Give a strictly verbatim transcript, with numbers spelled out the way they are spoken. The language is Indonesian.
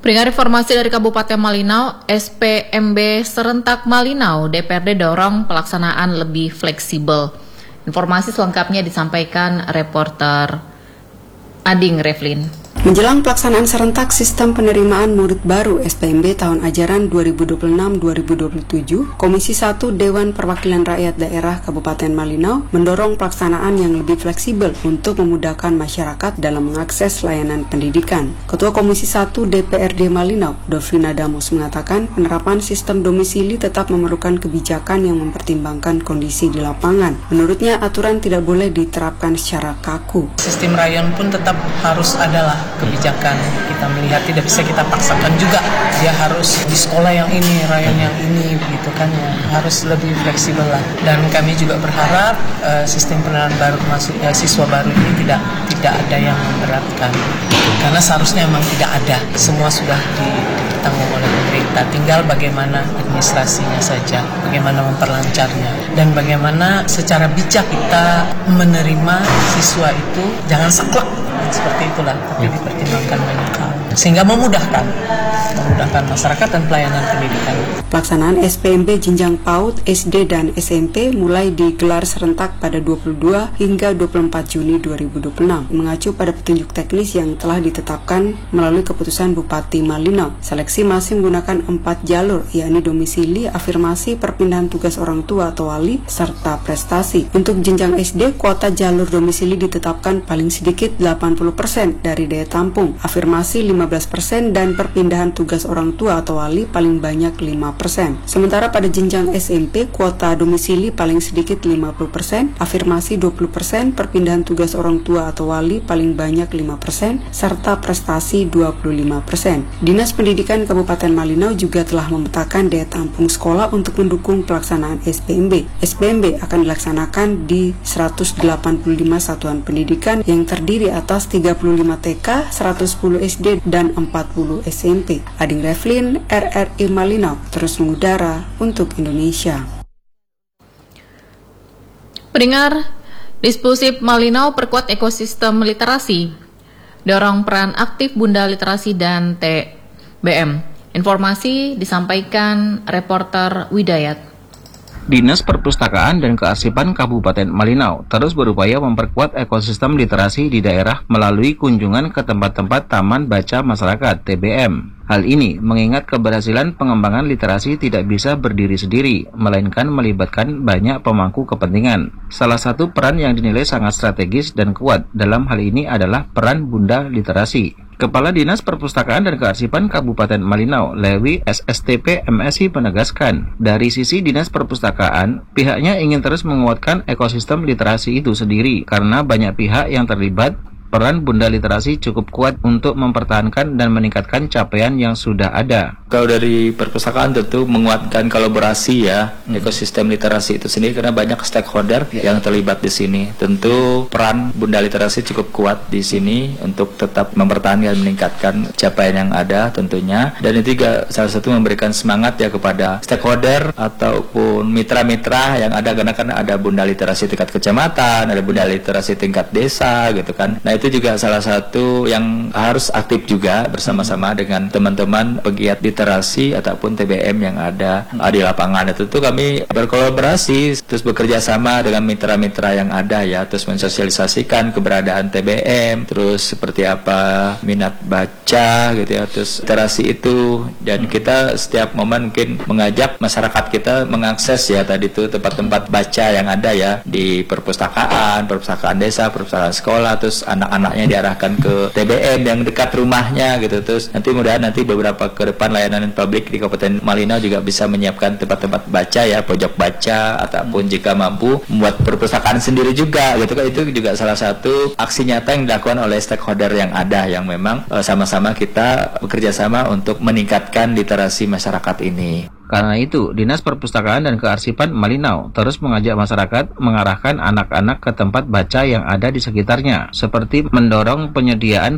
Pendengar informasi dari Kabupaten Malinau, S P M B serentak Malinau, D P R D dorong pelaksanaan lebih fleksibel. Informasi selengkapnya disampaikan reporter Ading Revlin. Menjelang pelaksanaan serentak sistem penerimaan murid baru S P M B tahun ajaran dua ribu dua puluh enam dua ribu dua puluh tujuh, Komisi satu Dewan Perwakilan Rakyat Daerah Kabupaten Malinau mendorong pelaksanaan yang lebih fleksibel untuk memudahkan masyarakat dalam mengakses layanan pendidikan. Ketua Komisi satu D P R D Malinau, Dovina Damus, mengatakan penerapan sistem domisili tetap memerlukan kebijakan yang mempertimbangkan kondisi di lapangan. Menurutnya, aturan tidak boleh diterapkan secara kaku. Sistem rayon pun tetap harus adalah kebijakan. Kita melihat tidak bisa kita paksakan juga dia harus di sekolah yang ini, rayon yang ini, begitu kan ya. Harus lebih fleksibel lah. Dan kami juga berharap uh, sistem penerimaan baru masuk ya, siswa baru ini tidak tidak ada yang memberatkan. Karena seharusnya memang tidak ada. Semua sudah ditanggung oleh pemerintah. Tinggal bagaimana administrasinya saja, bagaimana memperlancarnya, dan bagaimana secara bijak kita menerima siswa itu jangan saklek. Seperti itulah, tapi dipertimbangkan banyak hal sehingga memudahkan memudahkan masyarakat dan pelayanan pendidikan. Pelaksanaan S P M B jenjang PAUD, S D dan S M P mulai digelar serentak pada dua puluh dua hingga dua puluh empat Juni dua ribu dua puluh enam mengacu pada petunjuk teknis yang telah ditetapkan melalui keputusan Bupati Malinau. Seleksi masih menggunakan empat jalur, yakni domisili, afirmasi, perpindahan tugas orang tua atau wali, serta prestasi. Untuk jenjang S D, kuota jalur domisili ditetapkan paling sedikit delapan puluh persen dari daya tampung, afirmasi lima belas persen, dan perpindahan tugas orang tua atau wali paling banyak lima persen. Sementara pada jenjang S M P, kuota domisili paling sedikit lima puluh persen, afirmasi dua puluh persen, perpindahan tugas orang tua atau wali paling banyak lima persen, serta prestasi dua puluh lima persen. Dinas Pendidikan Kabupaten Malinau juga telah memetakan daya tampung sekolah untuk mendukung pelaksanaan S P M B. S P M B akan dilaksanakan di seratus delapan puluh lima satuan pendidikan yang terdiri atas tiga puluh lima T K, seratus sepuluh S D, dan empat puluh S M P. Ading Revlin, R R I Malinau, terus mengudara untuk Indonesia. Pendengar, Dispusip Malinau perkuat ekosistem literasi, dorong peran aktif Bunda Literasi dan T B M. Informasi disampaikan reporter Widayat. Dinas Perpustakaan dan Kearsipan Kabupaten Malinau terus berupaya memperkuat ekosistem literasi di daerah melalui kunjungan ke tempat-tempat Taman Baca Masyarakat T B M. Hal ini mengingat keberhasilan pengembangan literasi tidak bisa berdiri sendiri, melainkan melibatkan banyak pemangku kepentingan. Salah satu peran yang dinilai sangat strategis dan kuat dalam hal ini adalah peran Bunda Literasi. Kepala Dinas Perpustakaan dan Kearsipan Kabupaten Malinau, Lewi S S T P M S I, menegaskan, dari sisi Dinas Perpustakaan, pihaknya ingin terus menguatkan ekosistem literasi itu sendiri karena banyak pihak yang terlibat. Peran Bunda Literasi cukup kuat untuk mempertahankan dan meningkatkan capaian yang sudah ada. Kalau dari perpustakaan tentu menguatkan kolaborasi ya, hmm. ekosistem literasi itu sendiri karena banyak stakeholder ya. yang terlibat di sini. Tentu peran Bunda Literasi cukup kuat di sini untuk tetap mempertahankan dan meningkatkan capaian yang ada tentunya. Dan itu juga salah satu memberikan semangat ya kepada stakeholder ataupun mitra-mitra yang ada, karena kan ada Bunda Literasi tingkat kecamatan, ada Bunda Literasi tingkat desa gitu kan. Nah, itu juga salah satu yang harus aktif juga bersama-sama dengan teman-teman pegiat literasi ataupun T B M yang ada di lapangan. Itu tuh kami berkolaborasi terus bekerja sama dengan mitra-mitra yang ada ya, terus mensosialisasikan keberadaan T B M, terus seperti apa minat baca gitu ya, terus literasi itu, dan kita setiap momen mungkin mengajak masyarakat kita mengakses ya tadi itu tempat-tempat baca yang ada ya di perpustakaan, perpustakaan desa, perpustakaan sekolah, terus anak anaknya diarahkan ke T B M yang dekat rumahnya gitu. Terus nanti mudahan nanti beberapa ke depan layanan publik di Kabupaten Malinau juga bisa menyiapkan tempat-tempat baca ya, pojok baca, ataupun jika mampu membuat perpustakaan sendiri juga gitu kan. Itu juga salah satu aksi nyata yang dilakukan oleh stakeholder yang ada, yang memang e, sama-sama kita bekerja sama untuk meningkatkan literasi masyarakat ini. Karena itu, Dinas Perpustakaan dan Kearsipan Malinau terus mengajak masyarakat mengarahkan anak-anak ke tempat baca yang ada di sekitarnya, seperti mendorong penyediaan